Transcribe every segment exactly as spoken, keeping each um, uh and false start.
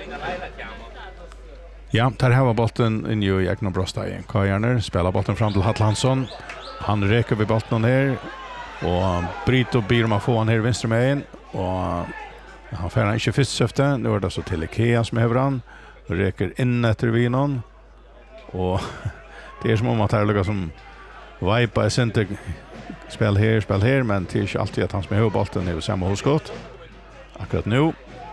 Ja, där har bollen in i egna brösta i. Kajarner spelar bollen fram till Hattlandsson. Han räcker vid bollen här och Brito ber om att få han här vänster med in och han får inte först söfte. Nu är det så till Ikea som är han. Räcker in efter vinon och det är som om att här lukar som vipa i center spel här, spel här, men det är inte alltid att han som är bollen är samma hållskott. Akkurat nu.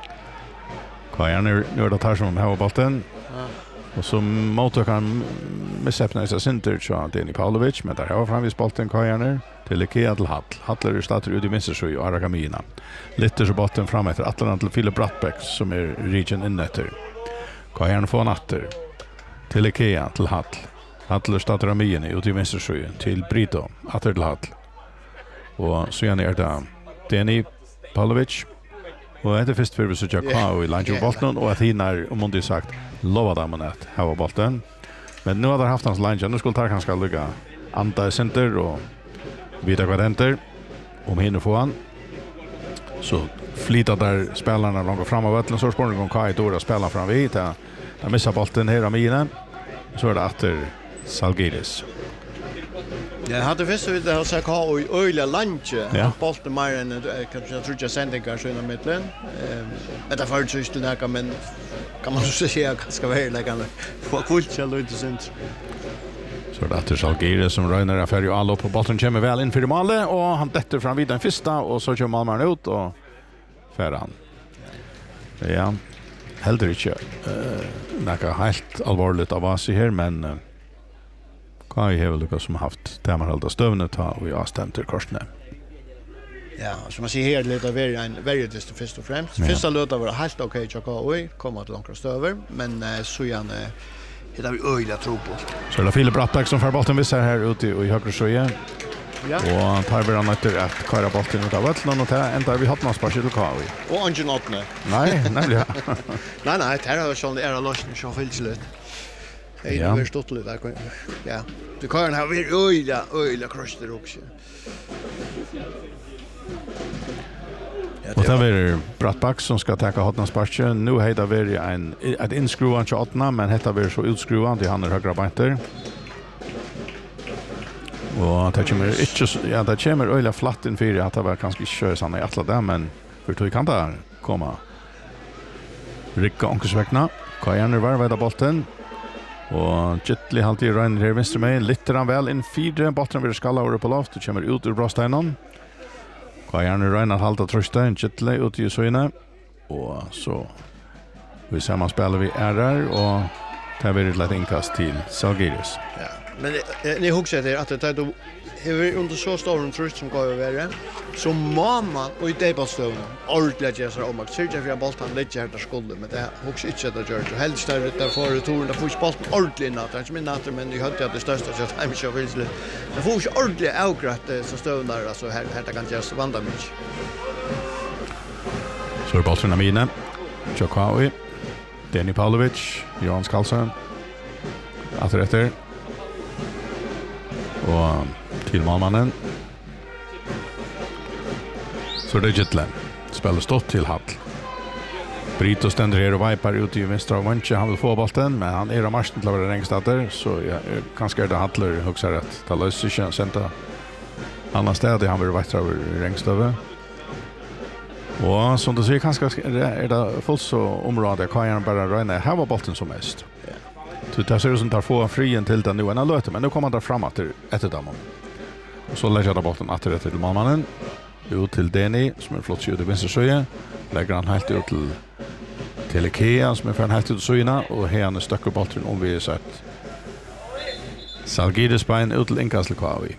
Kajarner nu är det här som har bollen. Och så motor kan missöppna sig center så Deni Pavlovic, men där har framvis bollen Kajarner till Ikea till Hall. Hattler startar ut i vänstersjö och Arakamina. Lite så bollen fram efter Atlant till Philip Brattbeck som är region innetter. Kajarner får natter till Ikea till Hall. Hattler startar Amina ut i vänstersjö till Brito, Atter till Hall. Och så är det Deni Pavlovic. Och det är först för vi så jag kvar i Lange bollen och att hinner om man sagt lova dem att ha bollen. Men nu har det haft hans Lange, nu skulle ta han ska ligga anta center och vita kvarenter om hinner få han. Så flitar där spelarna långt fram av bollen så spårar de Kai då spelar fram vid där. Där missar bollen här av mina. Så är det efter Salgiris. Jag hade först vid det så ka och öliga lunch. Ja. Bollen mer än kanske jag tror jag sändningar så inom mitten. Eh, men det får ju till näka men kan man så säga ganska väl lägga få fullt eller inte sent. Så det är Salgiris som röjner affär ju alla på bollen kommer väl in för det målet och han detter fram vid den första och så kör Malmö ut och färd han. Ja. Heldur inte eh näka helt allvarligt av oss här men uh, Kai har väl som haft där man håller stövnet ta och jag stämter korsne. Ja, som man ser här lite av en very just först och främst. Ja. Första låta var helt okej okay, och komma till långt stöver, men uh, så gärna det har vi öliga tro på. Så det är Philip Brattbeck som för bollen visar här ute i högra sjö. Ja. Och han tar väl efter att köra bollen ut av vattnet och ta ända vi har någon spark till Kai. Och Ange Notne. Nej, nämligen. nej, nej, det här har sån era lösning så fullt slut. Hej, Ja. det är stått lite där. Ja. Du kan ha vi öliga, öliga krossar också. Och det är Brattbeck som ska ta hotna sparken. Nu heter det en ett inskruvan till åttna, men heter det så utskruvan till han är högra banter. Och det kommer inte ja det kommer öliga flatt in för att det var ganska kör såna i alla där men för tror kan där komma. Ricka Onkersväckna. Kajarner var vid bollen. Och Gitli halt i run här vänster med lite han väl in fyra bollen vill skalla över på loft och kommer ut ur brostenen. Kajarner run att halta trusten Gitli ut i söna och så vi ser man spelar vi är där och tar vi ett inkast till Salgiris. Ja. Men eh, ni huxar det att det då är under så stor trust som går över så mamma och i det på stone ordentligt jag så om att söka för bollen lite här där skulle men det huxar inte det gör så helst där där för touren där får bollen ordentligt natt inte min natt men jag hade det största så att jag så vill det får ju ordentligt avgrätt så stone där alltså här här kan jag så vanda mycket. Så är bollen Amina. Chokawi. Deni Pavlovic, Johan Skalsen. Att rätter. Och till målmannen. Så det är Gitlen. Spelar stått till Hall. Brito ständer här och vipar ut i vänstra och vänster. Han vill få bollen, men han är av marschen till att vara rängstater. Så jag kanske är det Hattler huxar rätt. Ta lös sig sänta. Annan städ han vill vara över rängstöver. Och som du säger kanske är det fullt så område. Kan jag bara röna här var bollen som mest. Så det ser ut som tar få frien till den nu en löte, men nu kommer han där fram att efter dem. Och så lägger han bollen att till målmannen. Ut till Deni som är flott ut i vänster sjö. Lägger han helt ut till till Ikea som är för en helt ut i sjöna och här han stöcker bollen om vi är sett. Salgiris bein ut till inkast Kavi.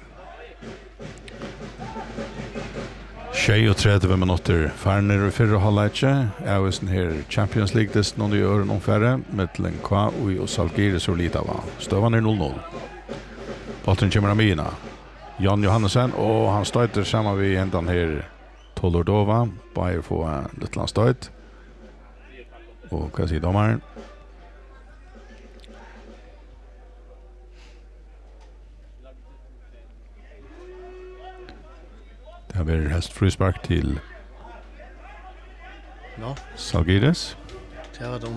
tjugotre minuter farner och förra halvlek. Jag är här Champions League des någon gör någon färre mellan K U och Salgiris och Litava. Stövan är noll noll. Bollen kommer Amina. Jan Johannesson och han stöter samma vid ändan här Tolordova. Bara få en liten stöt. Och vad säger domaren? Det har varit helst frispark till Ja. Salgiris. Det var de